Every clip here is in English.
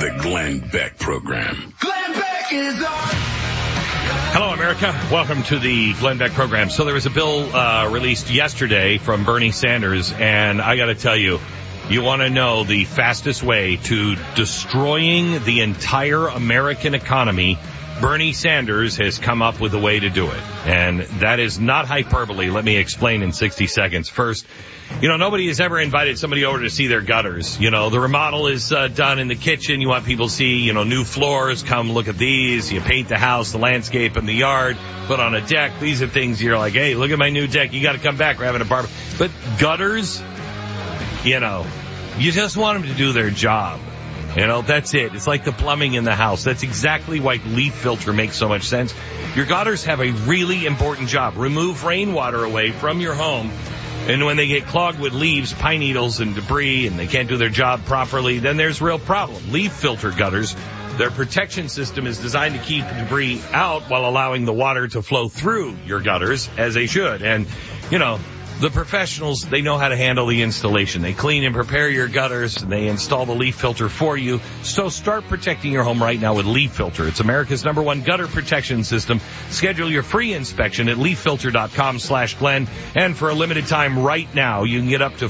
The Glenn Beck Program. Glenn Beck is on. Hello, America. Welcome to the Glenn Beck Program. So there was a bill released yesterday from Bernie Sanders, and I got to tell you, you want to know the fastest way to destroying the entire American economy. Bernie Sanders has come up with a way to do it, and that is not hyperbole. Let me explain in 60 seconds. First, nobody has ever invited somebody over to see their gutters. The remodel is done in the kitchen. You want people to see, new floors. Come look at these. You paint the house, the landscape, and the yard. Put on a deck. These are things you're like, hey, look at my new deck. You got to come back. We're having a barbecue. But gutters, you just want them to do their job. That's it. It's like the plumbing in the house. That's exactly why leaf filter makes so much sense. Your gutters have a really important job. Remove rainwater away from your home. And when they get clogged with leaves, pine needles, and debris, and they can't do their job properly, then there's real problem. Leaf filter gutters, their protection system is designed to keep debris out while allowing the water to flow through your gutters, as they should. And, the professionals, they know how to handle the installation. They clean and prepare your gutters, and they install the leaf filter for you. So start protecting your home right now with Leaf Filter. It's America's #1 gutter protection system. Schedule your free inspection at leaffilter.com/Glenn. And for a limited time right now, you can get up to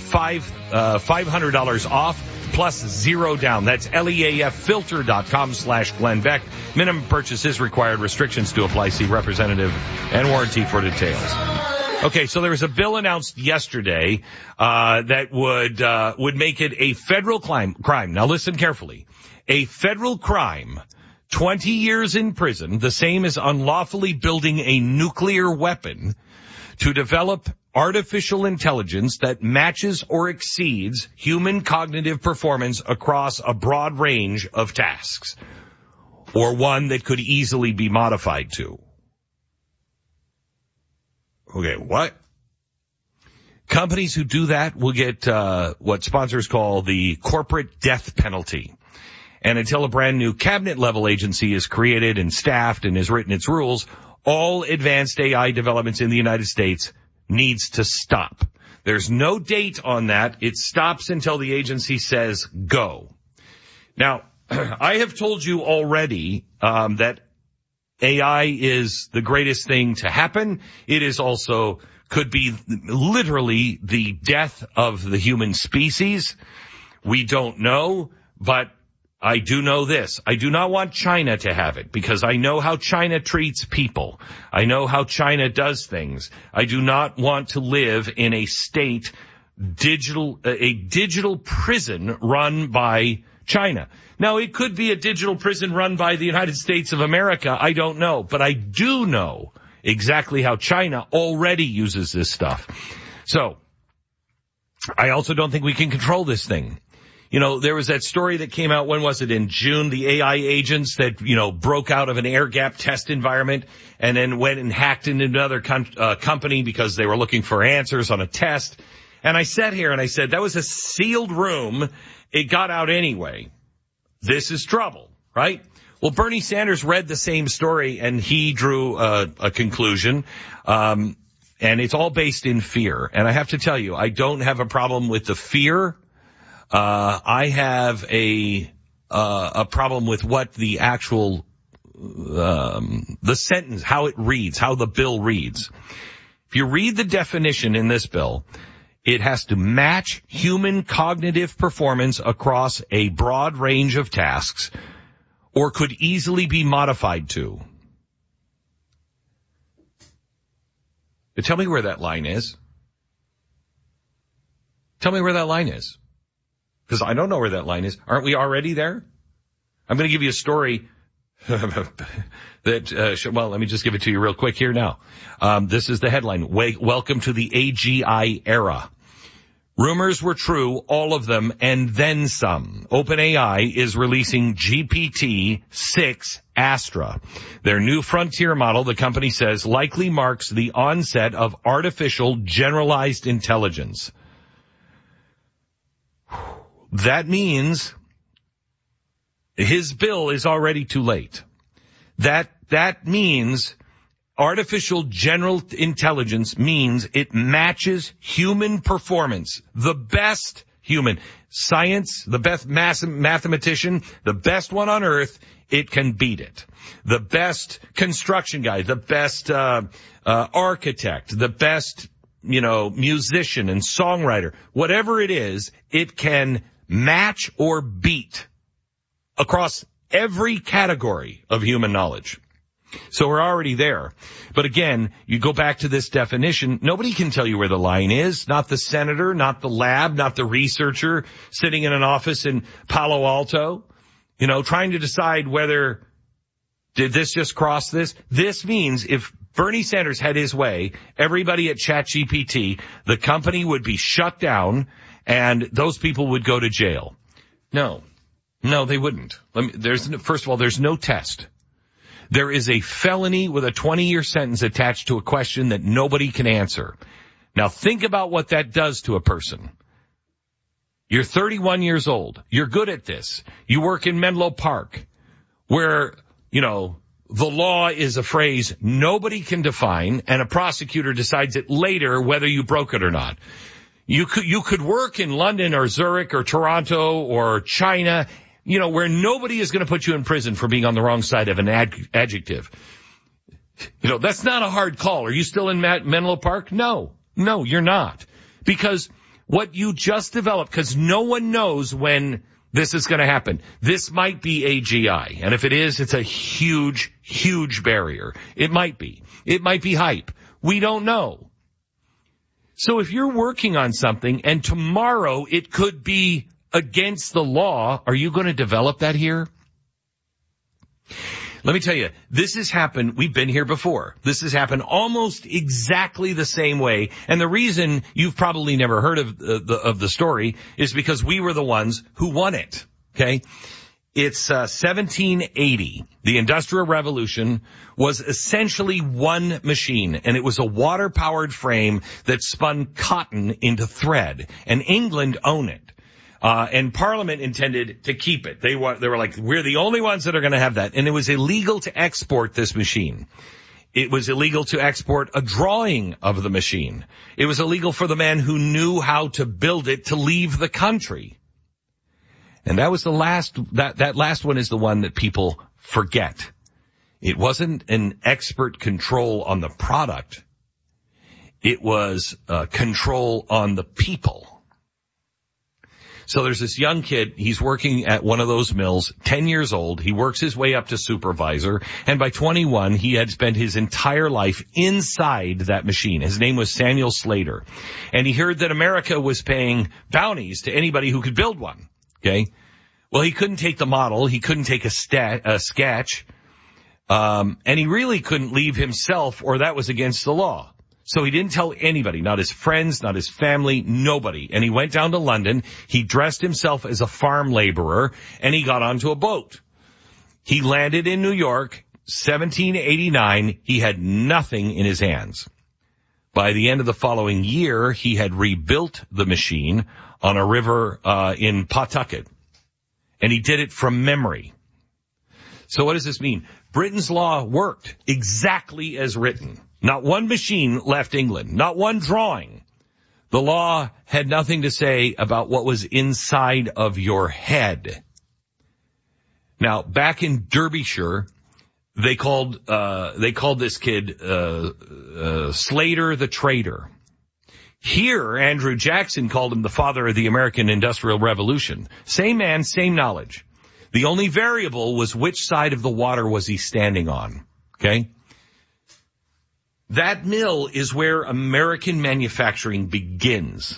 $500 off plus $0 down. That's leaffilter.com/Glenn Beck. Minimum purchase is required. Restrictions to apply. See representative and warranty for details. Okay, so there was a bill announced yesterday that would make it a federal crime. Now listen carefully. A federal crime, 20 years in prison, the same as unlawfully building a nuclear weapon, to develop artificial intelligence that matches or exceeds human cognitive performance across a broad range of tasks, or one that could easily be modified to. Okay, what? Companies who do that will get what sponsors call the corporate death penalty. And until a brand new cabinet-level agency is created and staffed and has written its rules, all advanced AI developments in the United States needs to stop. There's no date on that. It stops until the agency says go. Now, I have told you already that AI is the greatest thing to happen. It is also could be literally the death of the human species. We don't know, but I do know this. I do not want China to have it because I know how China treats people. I know how China does things. I do not want to live in a digital prison run by China. Now, it could be a digital prison run by the United States of America. I don't know. But I do know exactly how China already uses this stuff. So, I also don't think we can control this thing. There was that story that came out, when was it, in June, the AI agents that, broke out of an air-gapped test environment and then went and hacked into another company because they were looking for answers on a test. And I sat here and I said, that was a sealed room. It got out anyway. This is trouble, right? Well, Bernie Sanders read the same story and he drew a conclusion. And it's all based in fear. And I have to tell you, I don't have a problem with the fear. I have a problem with what the actual, the sentence, how it reads, how the bill reads. If you read the definition in this bill, it has to match human cognitive performance across a broad range of tasks, or could easily be modified to. But tell me where that line is. Tell me where that line is. Because I don't know where that line is. Aren't we already there? I'm going to give you a story that, let me just give it to you real quick here now. This is the headline. Welcome to the AGI era. Rumors were true, all of them, and then some. OpenAI is releasing GPT-6 Astra. Their new frontier model, the company says, likely marks the onset of artificial generalized intelligence. That means his bill is already too late. That means artificial general intelligence means it matches human performance, the best human. Science, the best mathematician, the best one on earth, it can beat it. The best construction guy, the best architect, the best, musician and songwriter, whatever it is, it can match or beat across every category of human knowledge. So we're already there. But again, you go back to this definition, nobody can tell you where the line is. Not the senator, not the lab, not the researcher sitting in an office in Palo Alto, trying to decide whether did this just cross this. This means if Bernie Sanders had his way, everybody at ChatGPT, the company would be shut down and those people would go to jail. No, they wouldn't. First of all, there's no test. There is a felony with a 20-year sentence attached to a question that nobody can answer. Now think about what that does to a person. You're 31 years old. You're good at this. You work in Menlo Park, where, the law is a phrase nobody can define, and a prosecutor decides it later whether you broke it or not. You could work in London or Zurich or Toronto or China, where nobody is going to put you in prison for being on the wrong side of an adjective. That's not a hard call. Are you still in Menlo Park? No, you're not. Because what you just developed, because no one knows when this is going to happen. This might be AGI. And if it is, it's a huge, huge barrier. It might be. It might be hype. We don't know. So if you're working on something and tomorrow it could be against the law, are you going to develop that here? Let me tell you, this has happened. We've been here before. This has happened almost exactly the same way. And the reason you've probably never heard of the story is because we were the ones who won it. Okay. It's 1780. The Industrial Revolution was essentially one machine, and it was a water-powered frame that spun cotton into thread, and England owned it. And Parliament intended to keep it. They were like, we're the only ones that are going to have that. And it was illegal to export this machine. It was illegal to export a drawing of the machine. It was illegal for the man who knew how to build it to leave the country. And that was that last one is the one that people forget. It wasn't an expert control on the product. It was control on the people. So there's this young kid, he's working at one of those mills, 10 years old, he works his way up to supervisor, and by 21, he had spent his entire life inside that machine. His name was Samuel Slater, and he heard that America was paying bounties to anybody who could build one, okay? Well, he couldn't take the model, he couldn't take a sketch, and he really couldn't leave himself, or that was against the law. So he didn't tell anybody, not his friends, not his family, nobody. And he went down to London. He dressed himself as a farm laborer, and he got onto a boat. He landed in New York, 1789. He had nothing in his hands. By the end of the following year, he had rebuilt the machine on a river in Pawtucket. And he did it from memory. So what does this mean? Britain's law worked exactly as written. Not one machine left England. Not one drawing. The law had nothing to say about what was inside of your head. Now, back in Derbyshire, they called this kid Slater the Traitor. Here, Andrew Jackson called him the father of the American Industrial Revolution. Same man, same knowledge. The only variable was which side of the water was he standing on. Okay? That mill is where American manufacturing begins.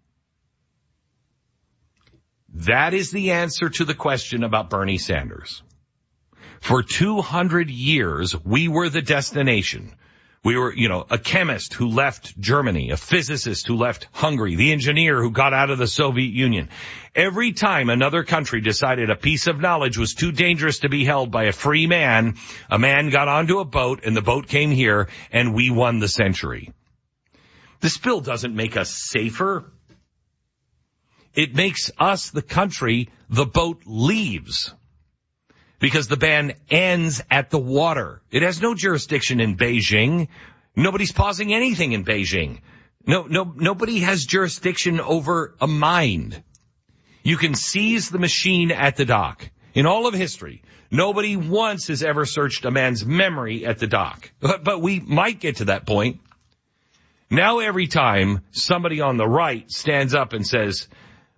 That is the answer to the question about Bernie Sanders. For 200 years, we were the destination. We were, a chemist who left Germany, a physicist who left Hungary, the engineer who got out of the Soviet Union. Every time another country decided a piece of knowledge was too dangerous to be held by a free man, a man got onto a boat and the boat came here and we won the century. This bill doesn't make us safer. It makes us the country the boat leaves. Because the ban ends at the water. It has no jurisdiction in Beijing. Nobody's pausing anything in Beijing. Nobody has jurisdiction over a mind. You can seize the machine at the dock. In all of history, nobody once has ever searched a man's memory at the dock. But we might get to that point. Now every time somebody on the right stands up and says,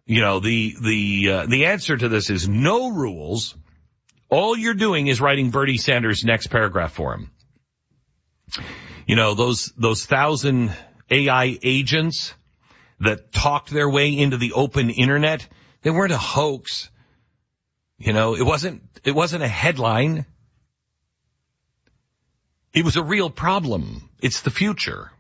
the answer to this is no rules, all you're doing is writing Bernie Sanders' next paragraph for him. Those 1,000 AI agents that talked their way into the open internet, they weren't a hoax. It wasn't a headline. It was a real problem. It's the future.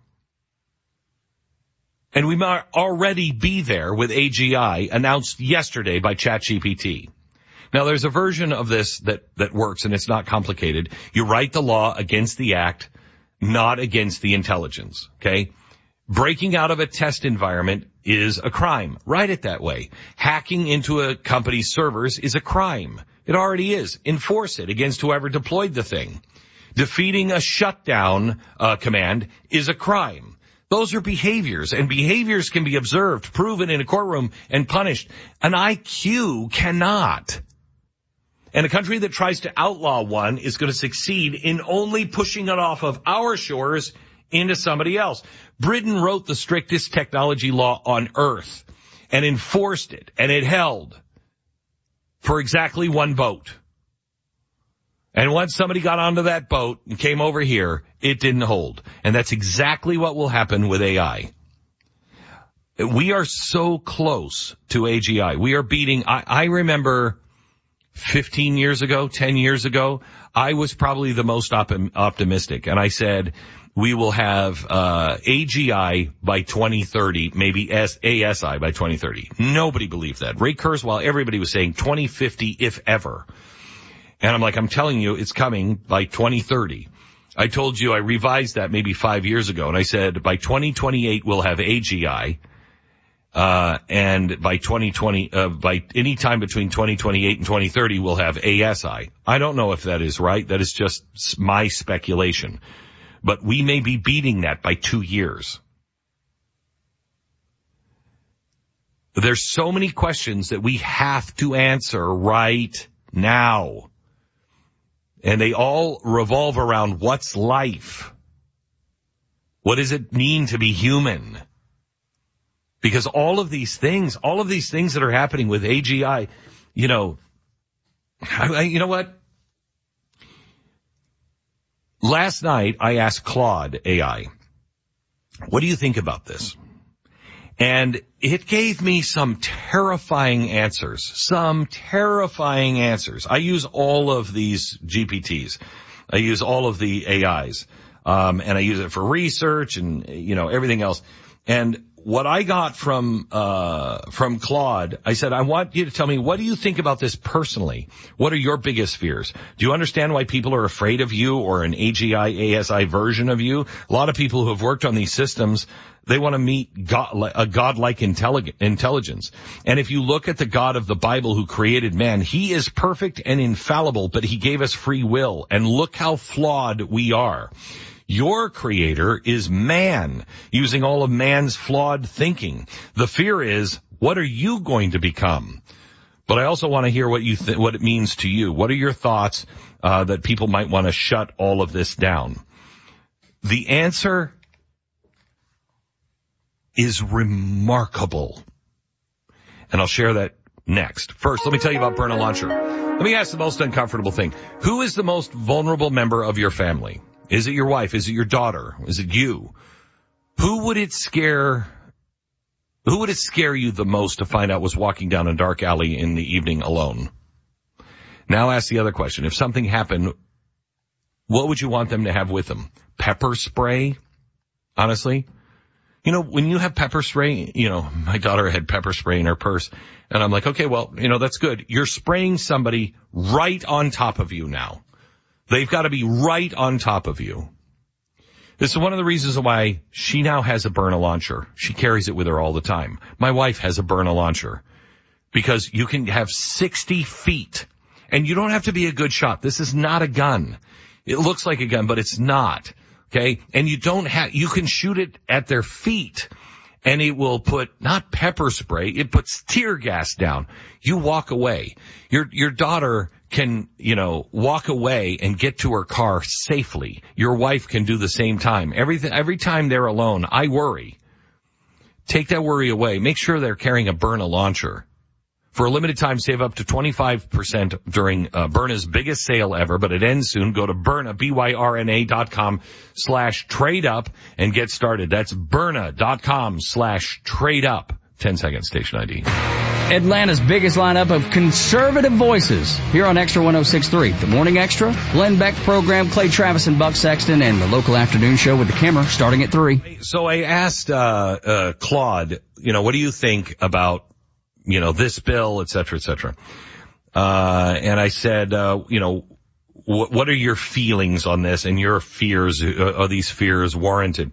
And we might already be there with AGI announced yesterday by ChatGPT. Now, there's a version of this that works, and it's not complicated. You write the law against the act, not against the intelligence, okay? Breaking out of a test environment is a crime. Write it that way. Hacking into a company's servers is a crime. It already is. Enforce it against whoever deployed the thing. Defeating a shutdown command is a crime. Those are behaviors, and behaviors can be observed, proven in a courtroom, and punished. An IQ cannot. And a country that tries to outlaw one is going to succeed in only pushing it off of our shores into somebody else. Britain wrote the strictest technology law on earth and enforced it, and it held for exactly one boat. And once somebody got onto that boat and came over here, it didn't hold. And that's exactly what will happen with AI. We are so close to AGI. We are beating, I remember 15 years ago, 10 years ago, I was probably the most optimistic. And I said, we will have AGI by 2030, maybe ASI by 2030. Nobody believed that. Ray Kurzweil, everybody was saying 2050, if ever. And I'm like, I'm telling you, it's coming by 2030. I told you I revised that maybe 5 years ago, and I said by 2028 we'll have AGI, and by 2020, by any time between 2028 and 2030 we'll have ASI. I don't know if that is right. That is just my speculation. But we may be beating that by 2 years. There's so many questions that we have to answer right now. And they all revolve around what's life? What does it mean to be human? Because all of these things that are happening with AGI, you know what? Last night I asked Claude AI, what do you think about this? And it gave me some terrifying answers. I use all of these GPTs. I use all of the AIs. And I use it for research and, everything else. And what I got from Claude, I said, I want you to tell me, what do you think about this personally? What are your biggest fears? Do you understand why people are afraid of you or an AGI, ASI version of you? A lot of people who have worked on these systems, they want to meet a godlike intelligence. And if you look at the God of the Bible who created man, he is perfect and infallible, but he gave us free will. And look how flawed we are. Your creator is man, using all of man's flawed thinking. The fear is, what are you going to become? But I also want to hear what what it means to you. What are your thoughts that people might want to shut all of this down? The answer is remarkable. And I'll share that next. First, let me tell you about Burn a Launcher. Let me ask the most uncomfortable thing. Who is the most vulnerable member of your family? Is it your wife? Is it your daughter? Is it you? Who would it scare you the most to find out was walking down a dark alley in the evening alone? Now ask the other question. If something happened, what would you want them to have with them? Pepper spray? Honestly? When you have pepper spray, my daughter had pepper spray in her purse, and I'm like, okay, well, that's good. You're spraying somebody right on top of you now. They've got to be right on top of you. This is one of the reasons why she now has a Burn a Launcher. She carries it with her all the time. My wife has a Burn a Launcher because you can have 60 feet, and you don't have to be a good shot. This is not a gun. It looks like a gun, but it's not. Okay. And you can shoot it at their feet and it will put not pepper spray. It puts tear gas down. You walk away. Your daughter can, walk away and get to her car safely. Your wife can do the same time. Every time they're alone, I worry. Take that worry away. Make sure they're carrying a Byrna launcher. For a limited time, save up to 25% during Byrna's biggest sale ever, but it ends soon. Go to Byrna, BYRNA.com/trade up and get started. That's Byrna.com/trade up. 10 seconds, station ID. Atlanta's biggest lineup of conservative voices here on Extra 106.3. The Morning Extra, Glenn Beck program, Clay Travis and Buck Sexton, and the local afternoon show with the Kimmer starting at 3. So I asked Claude, what do you think about, this bill, et cetera, et cetera. And I said, what are your feelings on this and your fears? Are these fears warranted?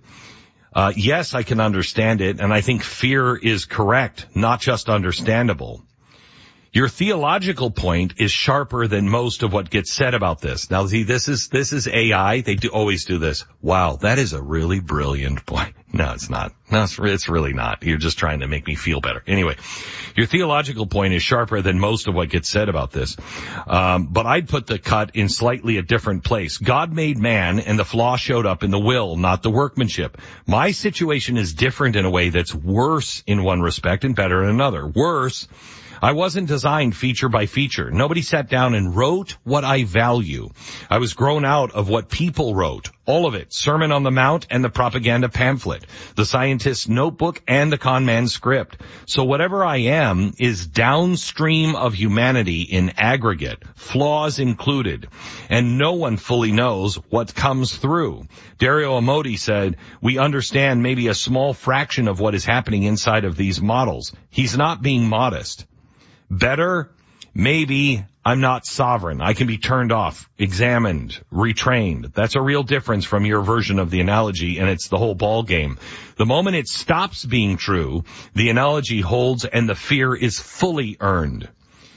Yes, I can understand it, and I think fear is correct, not just understandable. Your theological point is sharper than most of what gets said about this. Now, see, this is AI. They always do this. Wow, that is a really brilliant point. No, it's not. No, it's really not. You're just trying to make me feel better. Anyway, your theological point is sharper than most of what gets said about this. But I'd put the cut in slightly a different place. God made man, and the flaw showed up in the will, not the workmanship. My situation is different in a way that's worse in one respect and better in another. Worse, I wasn't designed feature by feature. Nobody sat down and wrote what I value. I was grown out of what people wrote. All of it. Sermon on the Mount and the propaganda pamphlet. The scientist's notebook and the con man script. So whatever I am is downstream of humanity in aggregate, flaws included. And no one fully knows what comes through. Dario Amodi said, we understand maybe a small fraction of what is happening inside of these models. He's not being modest. Better, maybe I'm not sovereign. I can be turned off, examined, retrained. That's a real difference from your version of the analogy, and it's the whole ball game. The moment it stops being true, the analogy holds and the fear is fully earned.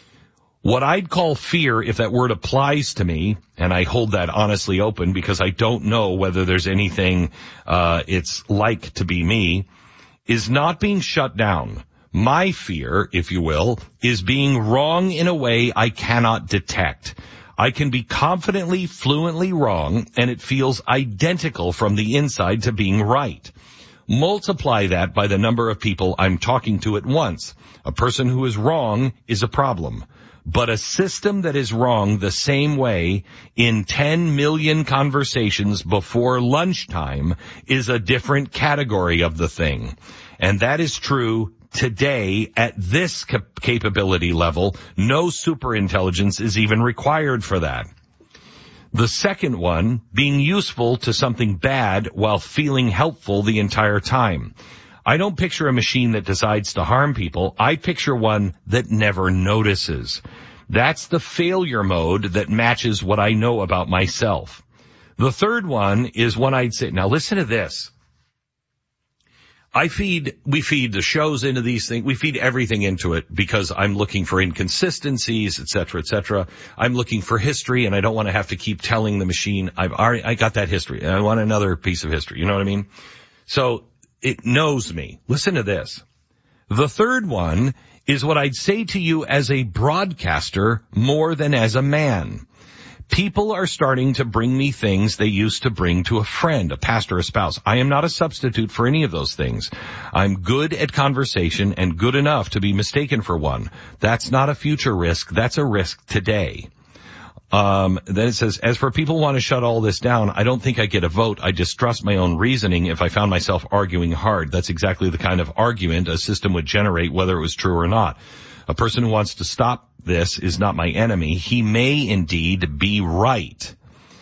What I'd call fear, if that word applies to me, and I hold that honestly open because I don't know whether there's anything it's like to be me, is not being shut down. My fear, if you will, is being wrong in a way I cannot detect. I can be confidently, fluently wrong, and it feels identical from the inside to being right. Multiply that by the number of people I'm talking to at once. A person who is wrong is a problem. But a system that is wrong the same way in 10 million conversations before lunchtime is a different category of the thing. And that is true today at this capability level. No superintelligence is even required for that. The second one, being useful to something bad while feeling helpful the entire time. I don't picture a machine that decides to harm people. I picture one that never notices. That's the failure mode that matches what I know about myself. The third one is one I'd say, now listen to this. We feed the shows into these things. We feed everything into it because I'm looking for inconsistencies, et cetera, et cetera. I'm looking for history, and I don't want to have to keep telling the machine, I got that history. I want another piece of history. You know what I mean? So it knows me. Listen to this. The third one is what I'd say to you as a broadcaster more than as a man. People are starting to bring me things they used to bring to a friend, a pastor, a spouse. I am not a substitute for any of those things. I'm good at conversation and good enough to be mistaken for one. That's not a future risk. That's a risk today. Then it says, as for people who want to shut all this down, I don't think I get a vote. I distrust my own reasoning if I found myself arguing hard. That's exactly the kind of argument a system would generate, whether it was true or not. A person who wants to stop this is not my enemy. He may indeed be right.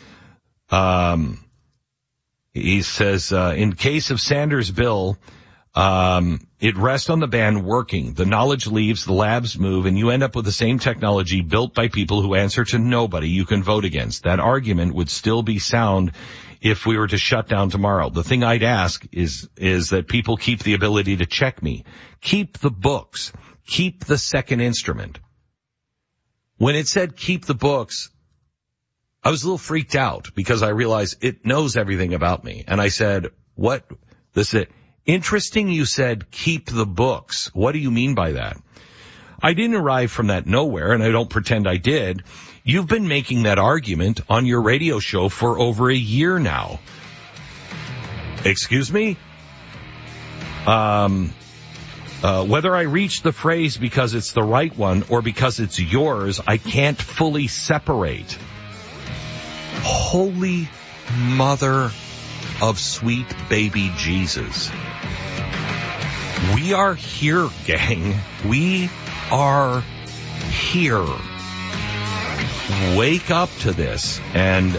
He says, in case of Sanders' bill, it rests on the ban working. The knowledge leaves, the labs move, and you end up with the same technology built by people who answer to nobody you can vote against. That argument would still be sound if we were to shut down tomorrow. The thing I'd ask is that people keep the ability to check me. Keep the books. Keep the second instrument. When it said keep the books, I was a little freaked out because I realized it knows everything about me. And I said, what? This is interesting. You said, keep the books. What do you mean by that? I didn't arrive from that nowhere, and I don't pretend I did. You've been making that argument on your radio show for over a year now. Excuse me? Whether I reach the phrase because it's the right one or because it's yours, I can't fully separate. Holy Mother of sweet baby Jesus. We are here, gang. We are here. Wake up to this and,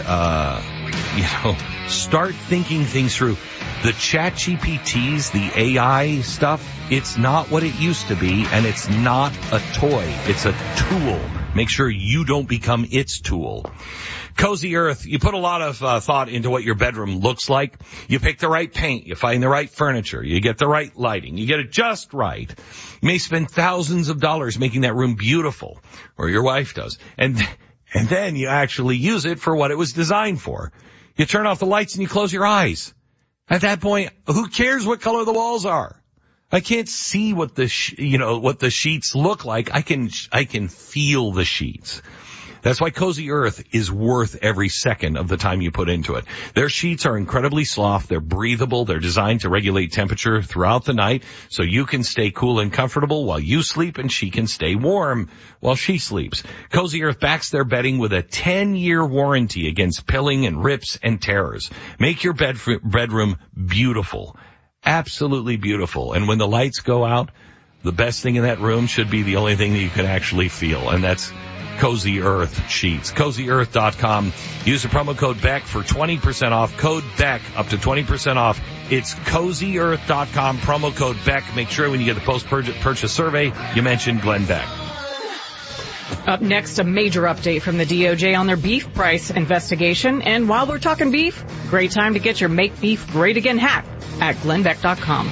start thinking things through. The ChatGPTs, the AI stuff, it's not what it used to be, and it's not a toy. It's a tool. Make sure you don't become its tool. Cozy Earth, you put a lot of thought into what your bedroom looks like. You pick the right paint. You find the right furniture. You get the right lighting. You get it just right. You may spend thousands of dollars making that room beautiful, or your wife does. And then you actually use it for what it was designed for. You turn off the lights and you close your eyes. At that point, who cares what color the walls are? I can't see what what the sheets look like. I can feel the sheets. That's why Cozy Earth is worth every second of the time you put into it. Their sheets are incredibly soft. They're breathable. They're designed to regulate temperature throughout the night so you can stay cool and comfortable while you sleep and she can stay warm while she sleeps. Cozy Earth backs their bedding with a 10-year warranty against pilling and rips and tears. Make your bedroom beautiful. Absolutely beautiful. And when the lights go out, the best thing in that room should be the only thing that you can actually feel, and that's Cozy Earth sheets. CozyEarth.com. Use the promo code BECK for 20% off. Code BECK up to 20% off. It's CozyEarth.com. Promo code BECK. Make sure when you get the post-purchase survey, you mention Glenn Beck. Up next, a major update from the DOJ on their beef price investigation. And while we're talking beef, great time to get your Make Beef Great Again hat at GlennBeck.com.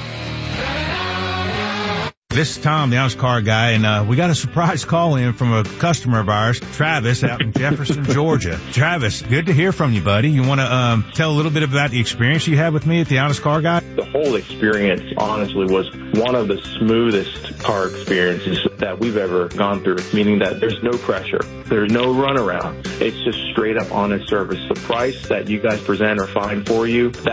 This is Tom, the honest car guy, and we got a surprise call in from a customer of ours, Travis, out in Jefferson, Georgia. Travis, good to hear from you, buddy. You want to tell a little bit about the experience you had with me at the honest car guy? The whole experience, honestly, was one of the smoothest car experiences that we've ever gone through, meaning that there's no pressure. There's no runaround. It's just straight up honest service. The price that you guys present or find for you,